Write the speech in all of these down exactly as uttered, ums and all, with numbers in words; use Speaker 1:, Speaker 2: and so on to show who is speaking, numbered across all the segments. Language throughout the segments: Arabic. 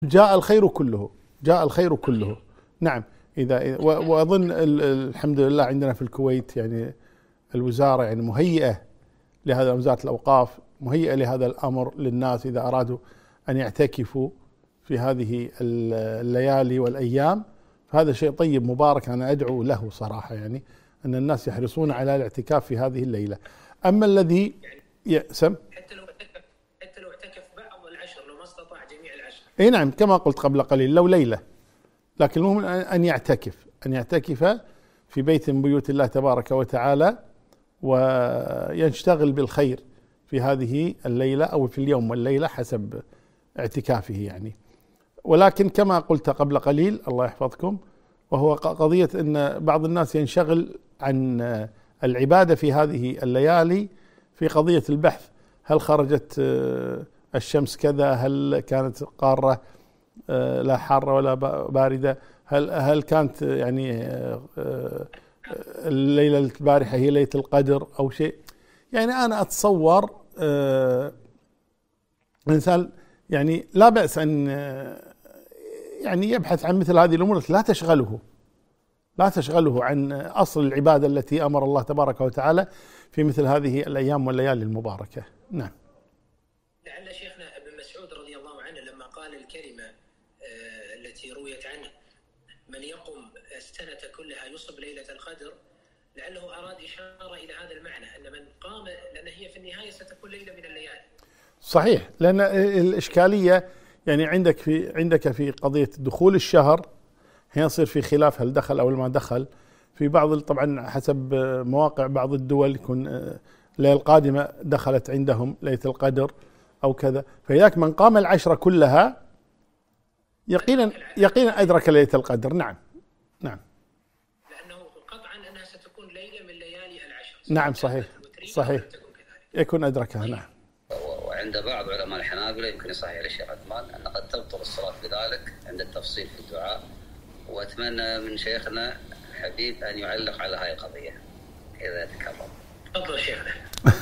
Speaker 1: جاء الخير كله، جاء الخير كله. نعم. إذا وأظن الحمد لله عندنا في الكويت يعني الوزارة يعني مهيئة لهذا، وزارة الأوقاف مهيئة لهذا الأمر للناس إذا أرادوا أن يعتكفوا في هذه الليالي والأيام. هذا شيء طيب مبارك، أنا أدعو له صراحة، يعني أن الناس يحرصون على الاعتكاف في هذه الليلة. أما الذي يأسم
Speaker 2: حتى لو اعتكف حتى لو اعتكف بعض العشر، لو ما استطاع جميع العشر.
Speaker 1: اي نعم، كما قلت قبل قليل لو ليلة، لكن المهم أن يعتكف أن يعتكف في بيت من بيوت الله تبارك وتعالى، ويشتغل بالخير في هذه الليلة أو في اليوم والليلة حسب اعتكافه يعني. ولكن كما قلت قبل قليل الله يحفظكم، وهو قضية أن بعض الناس ينشغل عن العبادة في هذه الليالي في قضية البحث، هل خرجت الشمس كذا، هل كانت قارة لا حارة ولا باردة، هل هل كانت يعني الليلة البارحة هي ليلة القدر أو شيء. يعني أنا أتصور الإنسان يعني لا بأس أن يعني يبحث عن مثل هذه الأمور، لا تشغله لا تشغله عن أصل العبادة التي أمر الله تبارك وتعالى في مثل هذه الأيام والليالي المباركة. نعم.
Speaker 2: لعل شيخنا ابن مسعود رضي الله عنه لما قال الكلمة التي رويت عنه من يقم السنة كلها يصب ليلة القدر، لعله أراد إشارة إلى هذا المعنى، أن من قام، لأن هي في النهاية ستكون ليلة من الليالي.
Speaker 1: صحيح، لأن الإشكالية يعني عندك في عندك في قضية دخول الشهر هنا يصير في خلاف هل دخل أو ما دخل. في بعض طبعا حسب مواقع بعض الدول يكون الليلة القادمة دخلت عندهم ليلة القدر أو كذا، فإذاك من قام العشرة كلها يقينا يقينا أدرك ليلة القدر. نعم نعم،
Speaker 2: لأنه قطعا أنها ستكون ليلة من ليالي العشر.
Speaker 1: نعم صحيح صحيح، يكون أدركها. نعم.
Speaker 3: وعند بعض علماء الحنابلة يمكن يصحح للشيخ عثمان أن قد تبطل الصلاة بذلك عند التفصيل في الدعاء، وأتمنى من شيخنا الحبيب أن يعلق على هذه القضية إذا تكرم.
Speaker 2: تفضل شيخنا.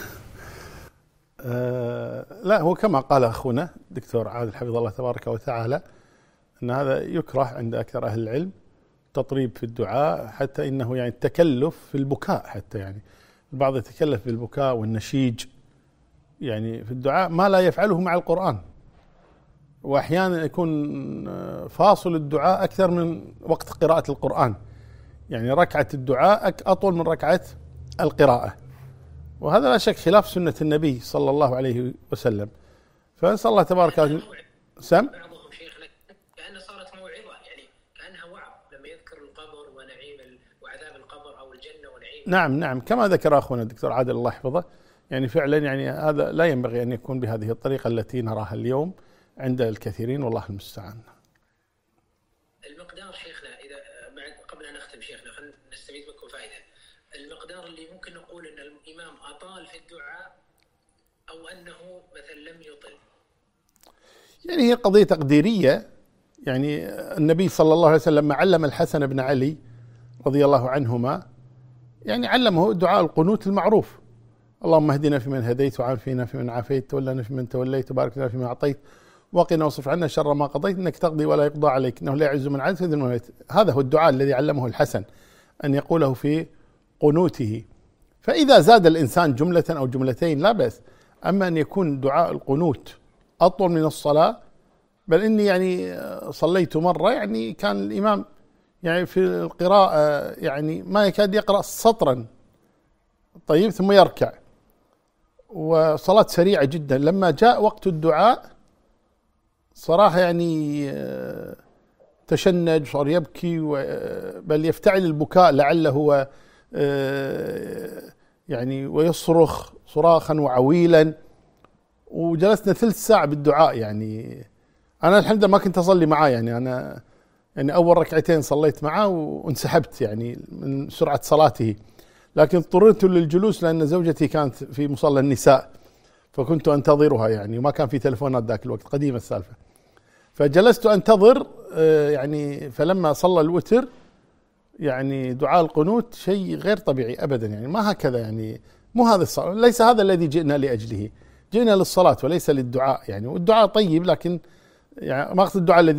Speaker 1: آه لا، هو كما قال أخونا دكتور عادل حفظه الله تبارك وتعالى أن هذا يكره عند أكثر أهل العلم، تطريب في الدعاء، حتى إنه يعني التكلف في البكاء، حتى يعني البعض يتكلف بالبكاء والنشيج يعني في الدعاء ما لا يفعله مع القرآن، وأحيانا يكون فاصل الدعاء أكثر من وقت قراءة القرآن، يعني ركعة الدعاء أطول من ركعة القراءة، وهذا لا شك خلاف سنة النبي صلى الله عليه وسلم. فنسأل الله تبارك وتعالى. سم
Speaker 2: بعضهم شيخنا كأنها صارت موعظة، يعني كأنها وعظ لما يذكر القبر ونعيم وعذاب القبر أو الجنة ونعيم.
Speaker 1: نعم نعم، كما ذكر أخونا الدكتور عادل الله يحفظه، يعني فعلا يعني هذا لا ينبغي أن يكون بهذه الطريقة التي نراها اليوم عند الكثيرين، والله المستعان.
Speaker 2: المقدار شيخنا، إذا بعد قبل أن نختم شيخنا خلينا نستفيد منكم فائدة، المقدار اللي ممكن نقول أن الإمام أطال في الدعاء أو أنه مثلا لم يطل،
Speaker 1: يعني هي قضية تقديرية. يعني النبي صلى الله عليه وسلم لما علم الحسن بن علي رضي الله عنهما يعني علمه دعاء القنوت المعروف: اللهم اهدنا فيمن هديت، وعافنا فيمن عافيت، تولنا فيمن توليت، وبارك لنا فيما أعطيت، وقنا واصرف عنا شر ما قضيت، إنك تقضي ولا يقضى عليك، إنه لا يعز من عادت ويذل من واليت. هذا هو الدعاء الذي علمه الحسن أن يقوله في قنوته. فإذا زاد الإنسان جملة أو جملتين لا بأس، أما أن يكون دعاء القنوت أطول من الصلاة، بل إني يعني صليت مرة يعني كان الإمام يعني في القراءة يعني ما يكاد يقرأ سطرا، طيب، ثم يركع، وصلاة سريعة جدا. لما جاء وقت الدعاء صراحة يعني تشنج، صار يبكي، بل يفتعل البكاء لعله هو يعني ويصرخ صراخا وعويلا، وجلسنا ثلث ساعة بالدعاء. يعني أنا الحمد لله ما كنت أصلي معاه، يعني أنا يعني أول ركعتين صليت معه وانسحبت يعني من سرعة صلاته، لكن اضطررت للجلوس لأن زوجتي كانت في مصلى النساء فكنت أنتظرها، يعني وما كان في تلفونات ذاك الوقت، قديمة السالفة، فجلست أنتظر يعني. فلما صلى الوتر يعني دعاء القنوت شيء غير طبيعي أبدا، يعني ما هكذا، يعني مو هذا الصلاة، ليس هذا الذي جئنا لأجله، جئنا للصلاة وليس للدعاء يعني. والدعاء طيب، لكن يعني ما أقصد الدعاء الذي